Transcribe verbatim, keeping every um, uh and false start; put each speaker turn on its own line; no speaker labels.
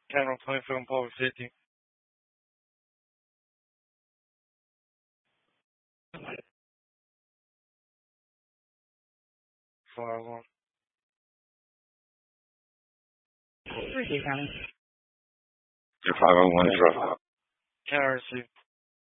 Cameron Point Film Power fifty. four one.
Receive, County. five oh one, drop.
Can I receive?